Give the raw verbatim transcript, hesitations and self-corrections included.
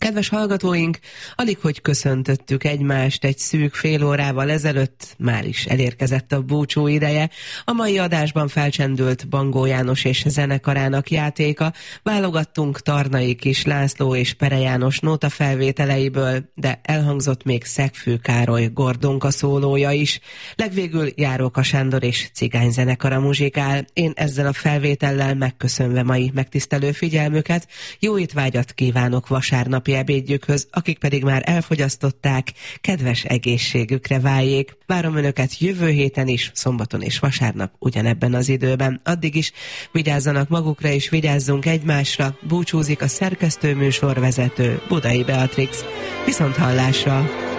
Kedves hallgatóink, alig hogy köszöntöttük egymást egy szűk fél órával ezelőtt, már is elérkezett a búcsú ideje. A mai adásban felcsendült Bangó János és zenekarának játéka, válogattunk Tarnai Kis László és Pere János nóta felvételeiből, de elhangzott még Szegfű Károly Gordonka szólója is. Legvégül Járóka Sándor és Cigány zenekara muzsikál. Én ezzel a felvétellel megköszönve mai megtisztelő figyelmüket, jó étvágyat kívánok vasárnapi ebédjükhöz, akik pedig már elfogyasztották, kedves egészségükre váljék. Várom Önöket jövő héten is, szombaton és vasárnap ugyanebben az időben. Addig is vigyázzanak magukra és vigyázzunk egymásra. Búcsúzik a szerkesztő műsorvezető, Budai Beatrix. Viszont hallásra!